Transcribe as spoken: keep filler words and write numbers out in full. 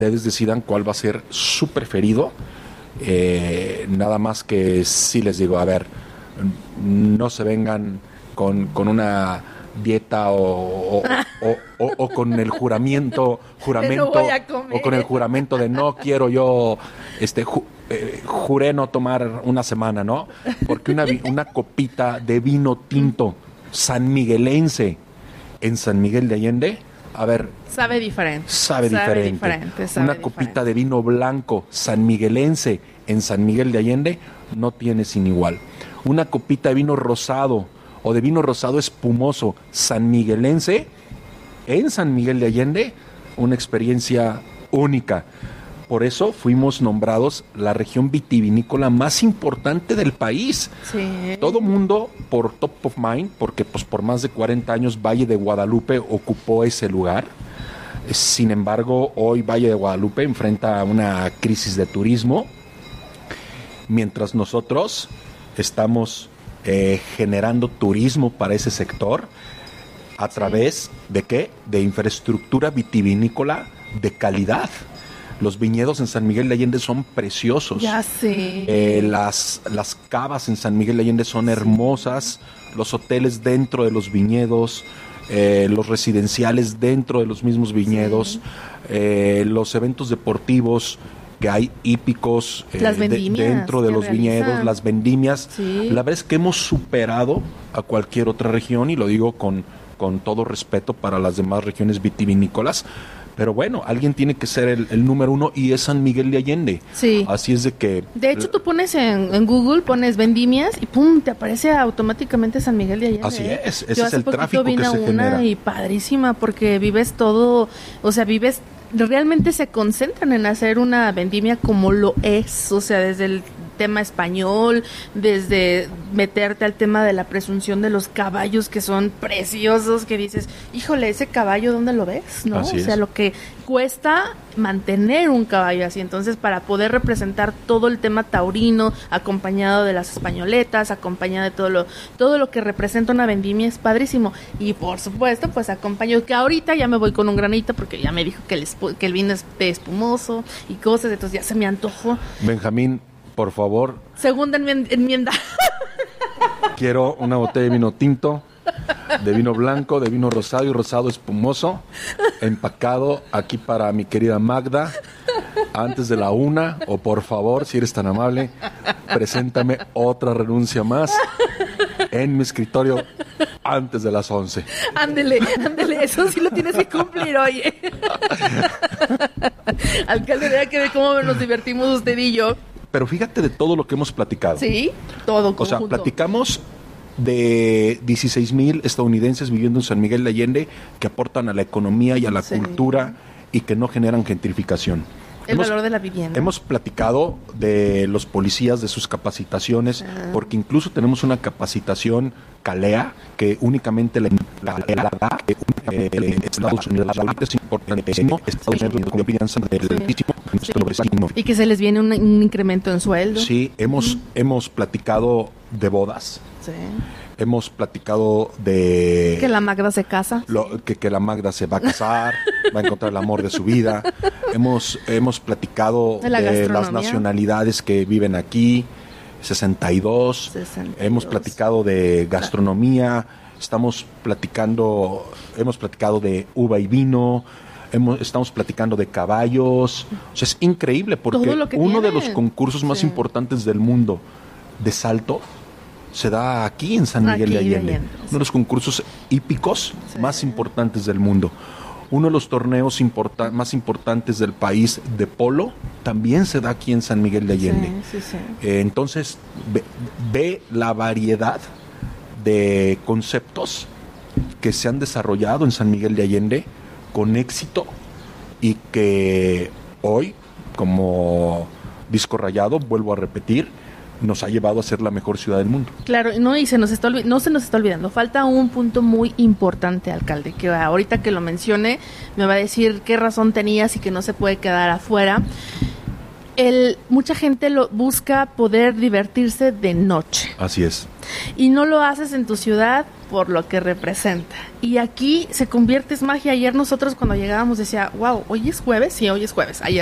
ustedes decidan cuál va a ser su preferido. Eh, nada más que sí les digo, a ver, no se vengan con, con una dieta o, o, o, o, o con el juramento, juramento o con el juramento de no quiero yo, este, ju, eh, juré no tomar una semana, ¿no? Porque una, una copita de vino tinto sanmiguelense en San Miguel de Allende, a ver, sabe diferente, sabe, sabe diferente, diferente sabe una diferente. Copita de vino blanco sanmiguelense en San Miguel de Allende no tiene sin igual. Una copita de vino rosado o de vino rosado espumoso sanmiguelense en San Miguel de Allende, una experiencia única. Por eso fuimos nombrados la región vitivinícola más importante del país. Sí. Todo mundo por top of mind, porque pues por más de cuarenta años Valle de Guadalupe ocupó ese lugar. Sin embargo, hoy Valle de Guadalupe enfrenta una crisis de turismo, mientras nosotros estamos eh, generando turismo para ese sector a través sí. de qué? De infraestructura vitivinícola de calidad. Los viñedos en San Miguel de Allende son preciosos. Ya sé. Eh, las, las cavas en San Miguel de Allende son hermosas. Los hoteles dentro de los viñedos, eh, los residenciales dentro de los mismos viñedos, sí. eh, los eventos deportivos que hay hípicos eh, las vendimias de, dentro de los realizan. viñedos, las vendimias. Sí. La verdad es que hemos superado a cualquier otra región, y lo digo con, con todo respeto para las demás regiones vitivinícolas. Pero bueno, alguien tiene que ser el, el número uno, y es San Miguel de Allende. Sí. Así es de que... De hecho, tú pones en, en Google, pones vendimias y pum, te aparece automáticamente San Miguel de Allende. Así es, ese Yo es el tráfico que se una genera. Y padrísima, porque vives todo, o sea, vives, realmente se concentran en hacer una vendimia como lo es, o sea, desde el tema español, desde meterte al tema de la presunción de los caballos que son preciosos, que dices, híjole, ese caballo, ¿dónde lo ves? ¿No? Así o sea, es. lo que cuesta mantener un caballo así. Entonces, para poder representar todo el tema taurino, acompañado de las españoletas, acompañado de todo lo, todo lo que representa una vendimia, es padrísimo. Y por supuesto, pues acompaño, que ahorita ya me voy con un granito, porque ya me dijo que el, espu- que el vino es de espumoso y cosas, entonces ya se me antojó. Benjamín, por favor. Segunda enmienda. Quiero una botella de vino tinto, de vino blanco, de vino rosado y rosado espumoso, empacado aquí para mi querida Magda, antes de la una, o por favor, si eres tan amable, preséntame otra renuncia más en mi escritorio antes de las once. Ándele, ándele, eso sí lo tienes que cumplir, oye. Alcalde, vea que ve cómo nos divertimos usted y yo. Pero fíjate de todo lo que hemos platicado. Sí, todo conjunto. O sea, platicamos de dieciséis mil estadounidenses viviendo en San Miguel de Allende que aportan a la economía y a la sí. cultura y que no generan gentrificación. El hemos, valor de la vivienda. Hemos platicado de los policías, de sus capacitaciones, ah. porque incluso tenemos una capacitación CALEA que únicamente la, la, la, la eh, Estados Unidos. Ahorita es importantísimo. Estados Unidos con confianza del altísimo nuestro vecino. Y que se les viene un, un incremento en sueldo. Sí, hemos, mm. hemos platicado de bodas. Sí. Hemos platicado de... Que la Magda se casa. Lo, que, que la Magda se va a casar, va a encontrar el amor de su vida. Hemos, hemos platicado de, de las nacionalidades que viven aquí, sesenta y dos. sesenta y dos. Hemos platicado de gastronomía, estamos platicando, hemos platicado de uva y vino, hemos, estamos platicando de caballos. O sea, es increíble porque uno tienen. de los concursos más sí. importantes del mundo de salto se da aquí en San Miguel aquí de Allende, Allende sí. uno de los concursos hípicos sí. más importantes del mundo, uno de los torneos importa- más importantes del país de polo, también se da aquí en San Miguel de Allende. Sí, sí, sí. Eh, entonces, ve, ve la variedad de conceptos que se han desarrollado en San Miguel de Allende con éxito y que hoy, como disco rayado, vuelvo a repetir, nos ha llevado a ser la mejor ciudad del mundo. Claro, no, y se nos está olvid- no se nos está olvidando. Falta un punto muy importante, alcalde, que ahorita que lo mencione me va a decir qué razón tenías y que no se puede quedar afuera. El, mucha gente lo busca poder divertirse de noche. Así es. Y no lo haces en tu ciudad por lo que representa. Y aquí se convierte, es magia. Ayer nosotros cuando llegábamos decía, wow, ¿hoy es jueves? Sí, hoy es jueves. Ayer